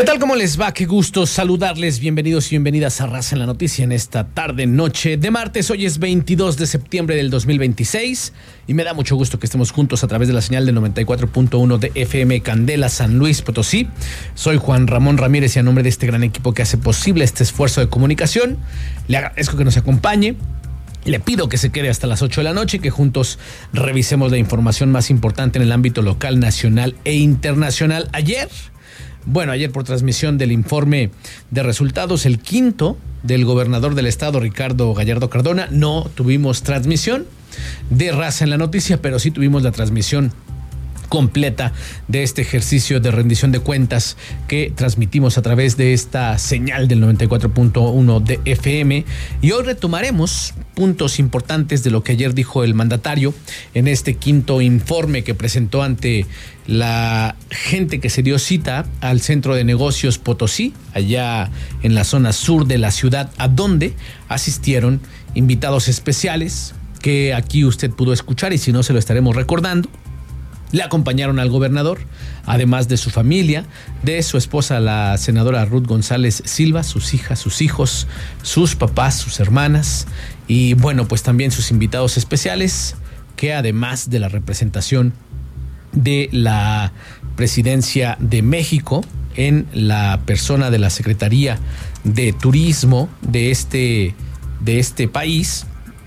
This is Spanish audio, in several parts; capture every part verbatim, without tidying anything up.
¿Qué tal? ¿Cómo les va? Qué gusto saludarles. Bienvenidos y bienvenidas a Raza en la Noticia en esta tarde, noche de martes. Hoy es veintidós de septiembre del dos mil veintiséis y me da mucho gusto que estemos juntos a través de la señal del noventa y cuatro punto uno de F M Candela, San Luis Potosí. Soy Juan Ramón Ramírez y a nombre de este gran equipo que hace posible este esfuerzo de comunicación, le agradezco que nos acompañe. Le pido que se quede hasta las ocho de la noche y que juntos revisemos la información más importante en el ámbito local, nacional e internacional. Ayer... Bueno, ayer por transmisión del informe de resultados, el quinto del gobernador del estado, Ricardo Gallardo Cardona, no tuvimos transmisión de Raza en la Noticia, pero sí tuvimos la transmisión completa de este ejercicio de rendición de cuentas que transmitimos a través de esta señal del noventa y cuatro punto uno de F M. Y hoy retomaremos puntos importantes de lo que ayer dijo el mandatario en este quinto informe que presentó ante la gente que se dio cita al Centro de Negocios Potosí, allá en la zona sur de la ciudad, a donde asistieron invitados especiales que aquí usted pudo escuchar y si no se lo estaremos recordando. Le acompañaron al gobernador, además de su familia, de su esposa, la senadora Ruth González Silva, sus hijas, sus hijos, sus papás, sus hermanas y bueno, pues también sus invitados especiales, que además de la representación de la Presidencia de México en la persona de la Secretaría de Turismo de este, de este país,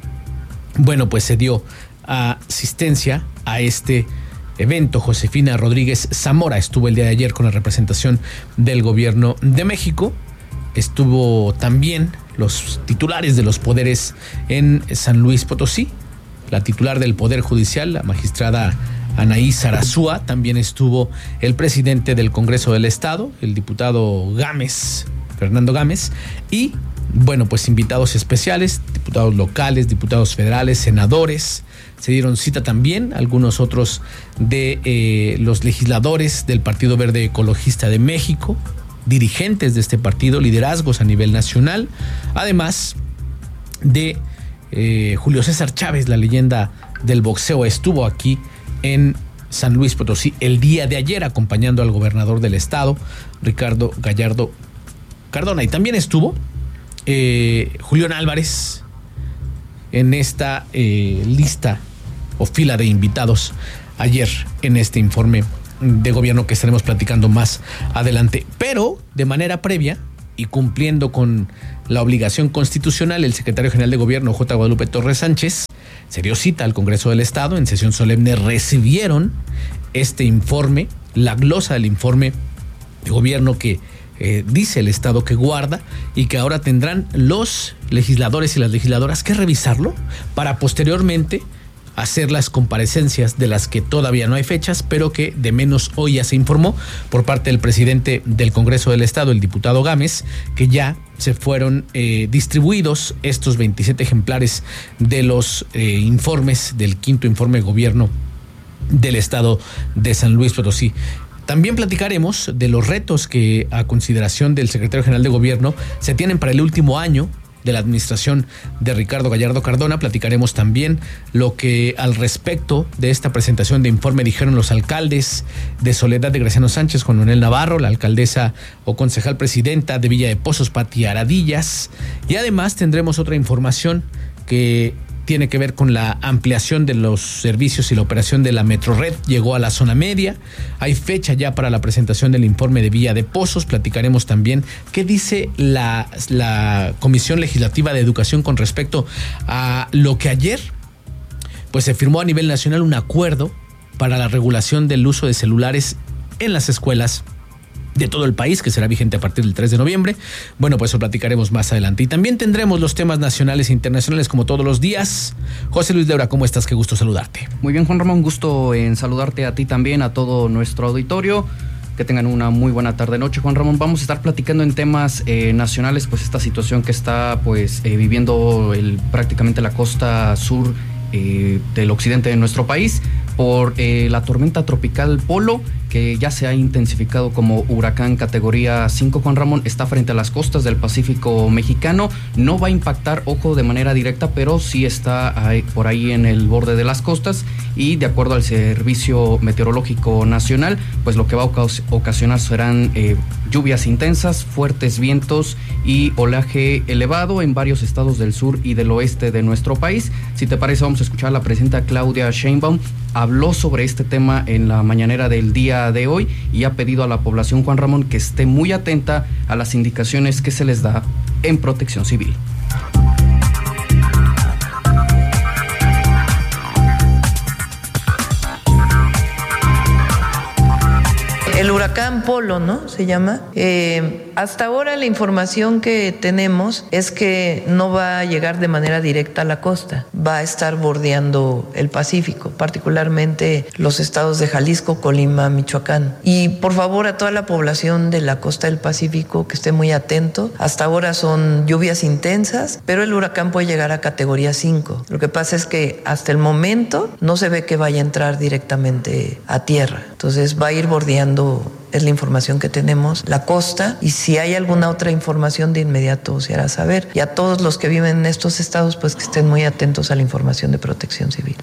bueno, pues se dio asistencia a este evento. Josefina Rodríguez Zamora estuvo el día de ayer con la representación del gobierno de México. Estuvo también los titulares de los poderes en San Luis Potosí, la titular del Poder Judicial, la magistrada Anaí Sarasúa, también estuvo el presidente del Congreso del Estado, el diputado Gámez, Fernando Gámez, y bueno, pues invitados especiales, diputados locales, diputados federales, senadores. Se dieron cita también algunos otros de eh, los legisladores del Partido Verde Ecologista de México, dirigentes de este partido, liderazgos a nivel nacional, además de eh, Julio César Chávez, la leyenda del boxeo, estuvo aquí en San Luis Potosí el día de ayer acompañando al gobernador del estado, Ricardo Gallardo Cardona, y también estuvo eh, Julián Álvarez en esta eh, lista o fila de invitados ayer en este informe de gobierno que estaremos platicando más adelante. Pero de manera previa y cumpliendo con la obligación constitucional, el secretario general de gobierno, J. Guadalupe Torres Sánchez, se dio cita al Congreso del Estado. En sesión solemne recibieron este informe, la glosa del informe de gobierno que Eh, dice el Estado que guarda y que ahora tendrán los legisladores y las legisladoras que revisarlo para posteriormente hacer las comparecencias de las que todavía no hay fechas, pero que de menos hoy ya se informó por parte del presidente del Congreso del Estado, el diputado Gámez, que ya se fueron eh, distribuidos estos veintisiete ejemplares de los eh, informes del quinto informe de gobierno del Estado de San Luis Potosí. También platicaremos de los retos que, a consideración del secretario general de gobierno, se tienen para el último año de la administración de Ricardo Gallardo Cardona. Platicaremos también lo que al respecto de esta presentación de informe dijeron los alcaldes de Soledad de Graciano Sánchez, Juan Manuel Navarro, la alcaldesa o concejal presidenta de Villa de Pozos, Pati Aradillas, y además tendremos otra información que tiene que ver con la ampliación de los servicios y la operación de la Metrored. Llegó a la zona media. Hay fecha ya para la presentación del informe de Villa de Pozos. Platicaremos también qué dice la, la Comisión Legislativa de Educación con respecto a lo que ayer pues se firmó a nivel nacional, un acuerdo para la regulación del uso de celulares en las escuelas de todo el país, que será vigente a partir del tres de noviembre. Bueno, pues eso platicaremos más adelante. Y también tendremos los temas nacionales e internacionales como todos los días. José Luis Leura, ¿cómo estás? Qué gusto saludarte. Muy bien, Juan Ramón, gusto en saludarte a ti también, a todo nuestro auditorio. Que tengan una muy buena tarde-noche, Juan Ramón. Vamos a estar platicando en temas eh, nacionales, pues esta situación que está pues eh, viviendo el, prácticamente la costa sur eh, del occidente de nuestro país por eh, la tormenta tropical Polo, que ya se ha intensificado como huracán categoría cinco, Juan Ramón, está frente a las costas del Pacífico mexicano. No va a impactar, ojo, de manera directa, pero sí está ahí, por ahí en el borde de las costas, y de acuerdo al Servicio Meteorológico Nacional, pues lo que va a ocasionar serán eh, lluvias intensas, fuertes vientos y oleaje elevado en varios estados del sur y del oeste de nuestro país. Si te parece, vamos a escuchar a la presidenta Claudia Sheinbaum. Habló sobre este tema en la mañanera del día de hoy y ha pedido a la población, Juan Ramón, que esté muy atenta a las indicaciones que se les da en Protección Civil. El huracán Polo, ¿no? Se llama. Eh, hasta ahora la información que tenemos es que no va a llegar de manera directa a la costa, va a estar bordeando el Pacífico, particularmente los estados de Jalisco, Colima, Michoacán. Y por favor a toda la población de la costa del Pacífico que esté muy atento. Hasta ahora son lluvias intensas, pero el huracán puede llegar a categoría cinco. Lo que pasa es que hasta el momento no se ve que vaya a entrar directamente a tierra. Entonces va a ir bordeando, es la información que tenemos, la costa, y si hay alguna otra información de inmediato se hará saber. Y a todos los que viven en estos estados, pues que estén muy atentos a la información de Protección Civil.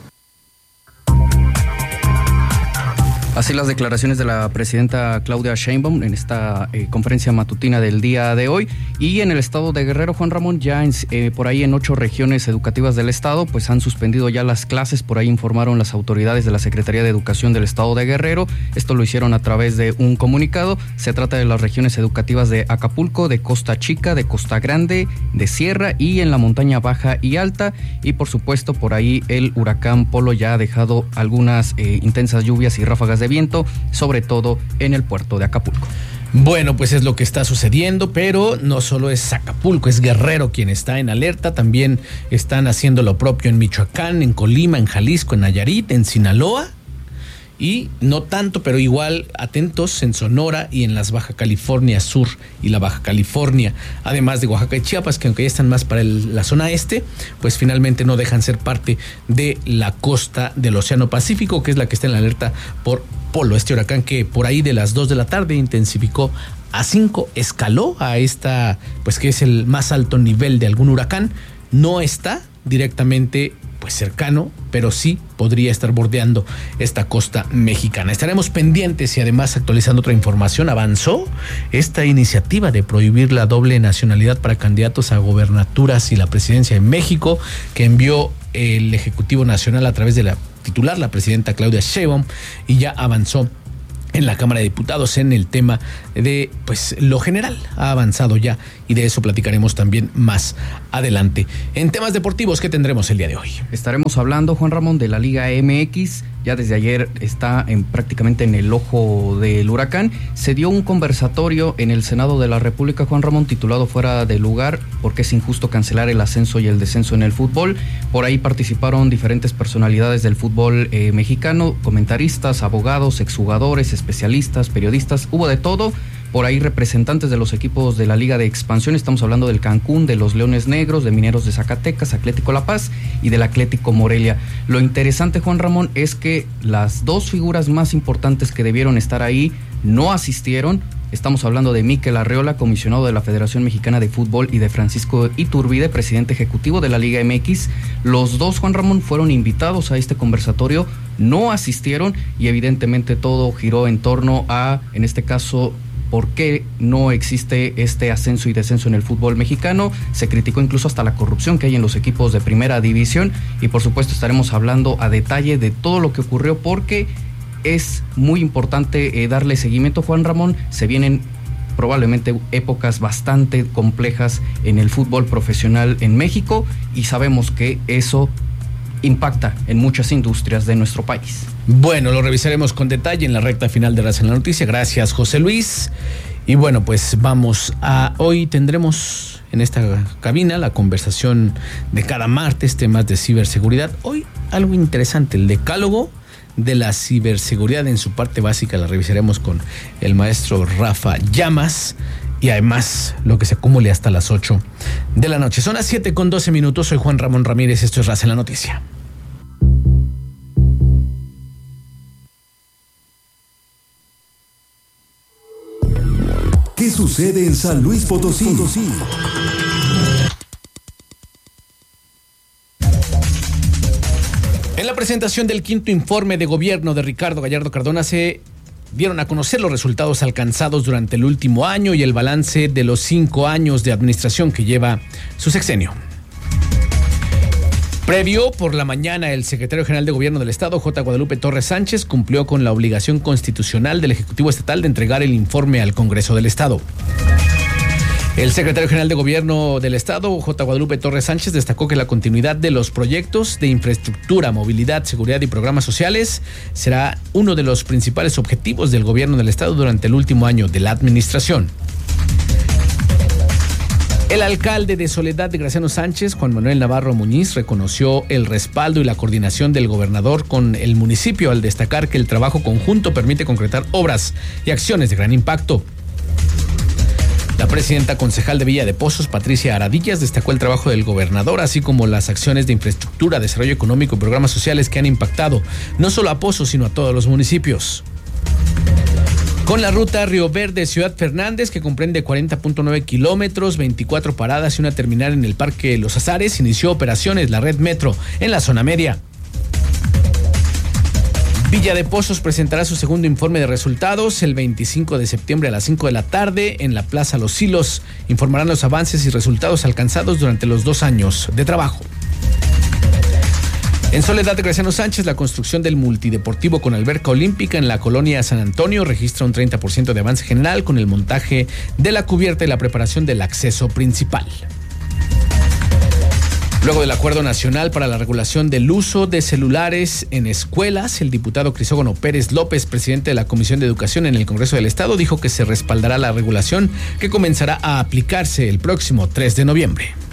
Así las declaraciones de la presidenta Claudia Sheinbaum en esta eh, conferencia matutina del día de hoy. Y en el estado de Guerrero, Juan Ramón, ya en, eh, por ahí en ocho regiones educativas del estado, pues han suspendido ya las clases. Por ahí informaron las autoridades de la Secretaría de Educación del estado de Guerrero. Esto lo hicieron a través de un comunicado. Se trata de las regiones educativas de Acapulco, de Costa Chica, de Costa Grande, de Sierra y en la montaña baja y alta. Y por supuesto, por ahí el huracán Polo ya ha dejado algunas eh, intensas lluvias y ráfagas de viento, sobre todo en el puerto de Acapulco. Bueno, pues es lo que está sucediendo, pero no solo es Acapulco, es Guerrero quien está en alerta. También están haciendo lo propio en Michoacán, en Colima, en Jalisco, en Nayarit, en Sinaloa. Y no tanto, pero igual atentos en Sonora y en las Baja California Sur y la Baja California, además de Oaxaca y Chiapas, que aunque ya están más para el, la zona este, pues finalmente no dejan ser parte de la costa del Océano Pacífico, que es la que está en la alerta por Polo, este huracán que por ahí de las dos de la tarde intensificó a cinco, escaló a esta, pues que es el más alto nivel de algún huracán. No está directamente pues cercano, pero sí podría estar bordeando esta costa mexicana. Estaremos pendientes y además actualizando otra información. Avanzó esta iniciativa de prohibir la doble nacionalidad para candidatos a gobernaturas y la presidencia en México, que envió el Ejecutivo Nacional a través de la titular, la presidenta Claudia Sheinbaum, y ya avanzó en la Cámara de Diputados en el tema de pues lo general. Ha avanzado ya y de eso platicaremos también más adelante. En temas deportivos, ¿qué tendremos el día de hoy? Estaremos hablando, Juan Ramón, de la Liga M X. Ya desde ayer está en, prácticamente en el ojo del huracán. Se dio un conversatorio en el Senado de la República, Juan Ramón, titulado Fuera de Lugar, porque es injusto cancelar el ascenso y el descenso en el fútbol. Por ahí participaron diferentes personalidades del fútbol eh, mexicano, comentaristas, abogados, exjugadores, especialistas, periodistas, hubo de todo. Por ahí representantes de los equipos de la Liga de Expansión, estamos hablando del Cancún, de los Leones Negros, de Mineros de Zacatecas, Atlético La Paz y del Atlético Morelia. Lo interesante, Juan Ramón, es que las dos figuras más importantes que debieron estar ahí no asistieron. Estamos hablando de Mikel Arreola, comisionado de la Federación Mexicana de Fútbol, y de Francisco Iturbide, presidente ejecutivo de la Liga M X. Los dos, Juan Ramón, fueron invitados a este conversatorio, no asistieron y evidentemente todo giró en torno a, en este caso, por qué no existe este ascenso y descenso en el fútbol mexicano. Se criticó incluso hasta la corrupción que hay en los equipos de primera división y por supuesto estaremos hablando a detalle de todo lo que ocurrió porque es muy importante eh, darle seguimiento, Juan Ramón. Se vienen probablemente épocas bastante complejas en el fútbol profesional en México y sabemos que eso impacta en muchas industrias de nuestro país. Bueno, lo revisaremos con detalle en la recta final de Raza en la Noticia. Gracias, José Luis. Y bueno, pues vamos a... Hoy tendremos en esta cabina la conversación de cada martes, temas de ciberseguridad. Hoy algo interesante, el decálogo de la ciberseguridad en su parte básica. La revisaremos con el maestro Rafa Llamas. Y además, lo que se acumule hasta las ocho de la noche. Son las siete con doce minutos. Soy Juan Ramón Ramírez. Esto es Raza en la Noticia. ¿Qué sucede en San Luis Potosí? En la presentación del quinto informe de gobierno de Ricardo Gallardo Cardona se dieron a conocer los resultados alcanzados durante el último año y el balance de los cinco años de administración que lleva su sexenio. Previo, por la mañana, el secretario general de Gobierno del Estado, J. Guadalupe Torres Sánchez, cumplió con la obligación constitucional del Ejecutivo Estatal de entregar el informe al Congreso del Estado. El secretario general de Gobierno del Estado, J. Guadalupe Torres Sánchez, destacó que la continuidad de los proyectos de infraestructura, movilidad, seguridad y programas sociales será uno de los principales objetivos del Gobierno del Estado durante el último año de la administración. El alcalde de Soledad de Graciano Sánchez, Juan Manuel Navarro Muñiz, reconoció el respaldo y la coordinación del gobernador con el municipio al destacar que el trabajo conjunto permite concretar obras y acciones de gran impacto. La presidenta concejal de Villa de Pozos, Patricia Aradillas, destacó el trabajo del gobernador, así como las acciones de infraestructura, desarrollo económico y programas sociales que han impactado no solo a Pozos, sino a todos los municipios. Con la ruta Río Verde Ciudad Fernández, que comprende cuarenta punto nueve kilómetros, veinticuatro paradas y una terminal en el Parque Los Azares, inició operaciones la red Metro en la zona media. Villa de Pozos presentará su segundo informe de resultados el veinticinco de septiembre a las cinco de la tarde en la Plaza Los Silos. Informarán los avances y resultados alcanzados durante los dos años de trabajo. En Soledad de Graciano Sánchez, la construcción del multideportivo con alberca olímpica en la colonia San Antonio registra un treinta por ciento de avance general con el montaje de la cubierta y la preparación del acceso principal. Luego del Acuerdo Nacional para la Regulación del Uso de Celulares en Escuelas, el diputado Crisógono Pérez López, presidente de la Comisión de Educación en el Congreso del Estado, dijo que se respaldará la regulación que comenzará a aplicarse el próximo tres de noviembre.